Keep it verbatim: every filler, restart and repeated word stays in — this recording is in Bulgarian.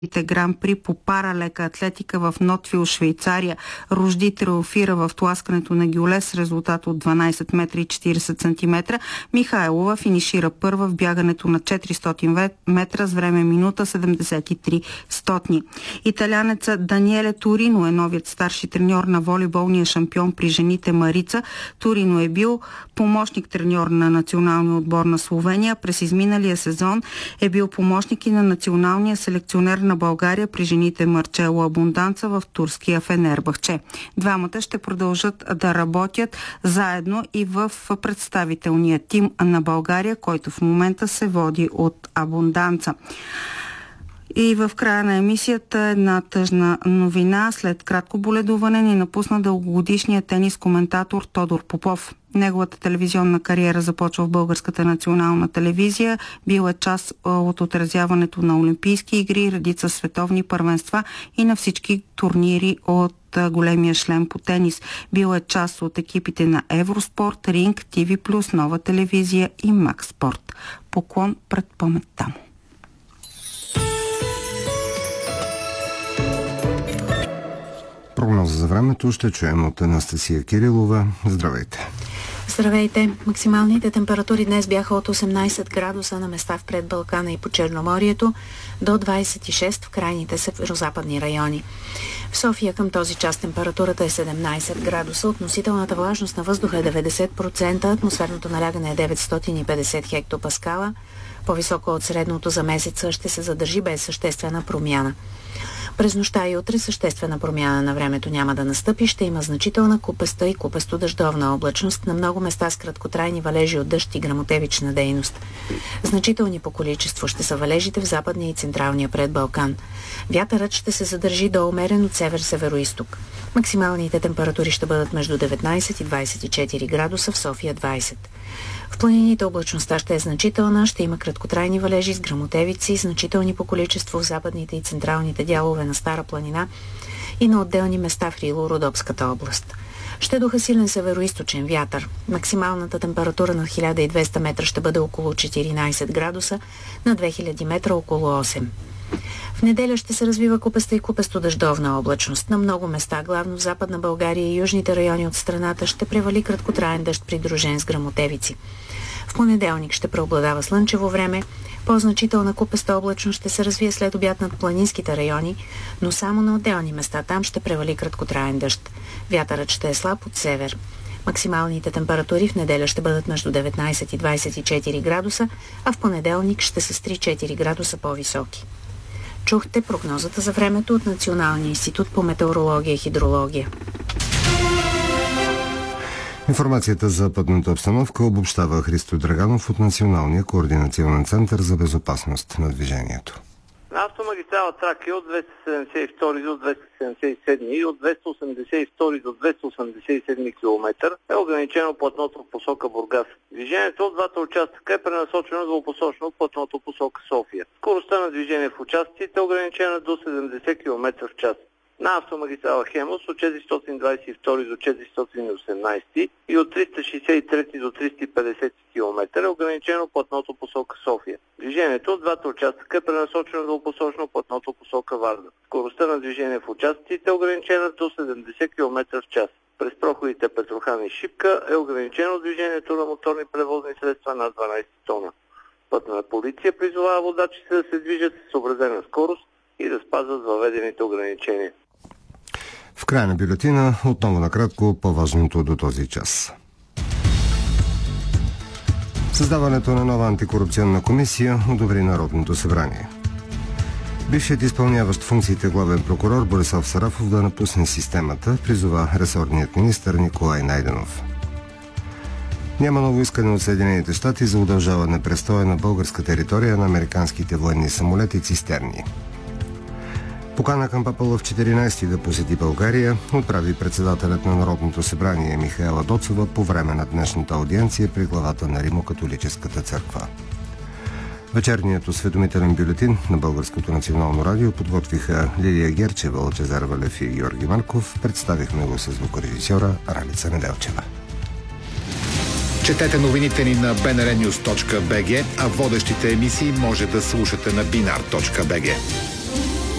Гран при по паралека атлетика в Нотвил, Швейцария. Рожди триумфира в тласкането на гюле с резултат от дванайсет метра и четирийсет сантиметра. Михайлова финишира първа в бягането на четиристотин метра с време минута седемдесет и три стотни. Италянеца Даниеле Торино е новият старши треньор на волейболния шампион при жените Марица. Торино е бил помощник треньор на националния отбор на Словения. През изминалия сезон е бил помощник и на националния селекционер на България при жените Марчело Абунданца в турския Фенербахче. Двамата ще продължат да работят заедно и в представителния тим на България, който в момента се води от Абунданца. И в края на емисията една тъжна новина. След кратко боледуване ни напусна дългогодишният тенис коментатор Тодор Попов. Неговата телевизионна кариера започва в Българската национална телевизия. Бил е част от отразяването на Олимпийски игри, редица световни първенства и на всички турнири от големия шлем по тенис. Бил е част от екипите на Евроспорт, Ринг, ТВ плюс, Нова телевизия и Макс Спорт. Поклон пред паметта му. Прогноза за времето ще чуем от Анастасия Кирилова. Здравейте! Здравейте! Максималните температури днес бяха от осемнайсет градуса на места в предбалкана и по Черноморието до двайсет и шест в крайните северозападни райони. В София към този час температурата е седемнайсет градуса, относителната влажност на въздуха е деветдесет процента, атмосферното налягане е деветстотин и петдесет хектопаскала. По-високо от средното за месеца ще се задържи без съществена промяна. През нощта и утре съществена промяна на времето няма да настъпи. Ще има значителна купеста и купесто-дъждовна облачност, на много места с краткотрайни валежи от дъжд и гръмотевична дейност. Значителни по количество ще са валежите в западния и централния предбалкан. Вятърът ще се задържи до умерен от север-североизток. Максималните температури ще бъдат между деветнайсет и двайсет и четири градуса, в София двайсет. В планините облачността ще е значителна, ще има краткотрайни валежи с гръмотевици, значителни по количество в западните и централните дялове на Стара планина и на отделни места в Рило-Родопската област. Ще духа силен североизточен вятър. Максималната температура на хиляда и двеста метра ще бъде около четиринайсет градуса, на две хиляди метра около осем. В неделя ще се развива купеста и купесто-дъждовна облачност. На много места, главно в Западна България и южните райони от страната, ще превали краткотраен дъжд, придружен с гръмотевици. В понеделник ще преобладава слънчево време. По-значителна купеста облачност ще се развие след обяд над планинските райони, но само на отделни места там ще превали краткотраен дъжд. Вятърът ще е слаб от север. Максималните температури в неделя ще бъдат между деветнайсет и двайсет и четири градуса, а в понеделник ще са с три-четири градуса по-високи. Чухте прогнозата за времето от Националния институт по метеорология и хидрология. Информацията за пътната обстановка обобщава Христо Драганов от Националния координационен център за безопасност на движението. На автомагистрала Тракия от двеста седемдесет и втори до двеста седемдесет и седми и от двеста осемдесет и втори до двеста осемдесет и седми километър е ограничено платното в посока Бургас. Движението от двата участъка е пренасочено двупосочно в платното в посока София. Скоростта на движение в участъците е ограничена до седемдесет километра в час. На автомагистрала Хемус от четиристотин двайсет и втори до четиристотин и осемнайсети и от триста шейсет и трети до триста и петдесет километра е ограничено платното посока София. Движението от двата участъка е пренасочено двупосочно платното посока Варна. Скоростта на движение в участъците е ограничена до седемдесет километра в час. През проходите Петрохан и Шипка е ограничено движението на моторни превозни средства над дванайсет тона. Пътна полиция призовава водачите да се движат с съобразена скорост и да спазват въведените ограничения. В края на бюлетина отново накратко по-важното до този час. Създаването на нова антикорупционна комисия одобри Народното събрание. Бившият изпълняващ функциите главен прокурор Борислав Сарафов да напусне системата, призова ресорният министър Николай Найденов. Няма ново искане от Съединените щати за удължаване престоя на българска територия на американските военни самолети цистерни. Покана към Папа Лъв четиринайсети да посети България отправи председателят на Народното събрание Михаела Доцова по време на днешната аудиенция при главата на Римо-католическата църква. Вечерният осведомителен бюлетин на Българското национално радио подготвиха Лилия Герчева, Лъчезар Валев и Георги Марков. Представихме го с звукорежисьора Ралица Неделчева. Четете новините ни на би ен ар нюз точка би джи, а водещите емисии може да слушате на бинар точка би джи.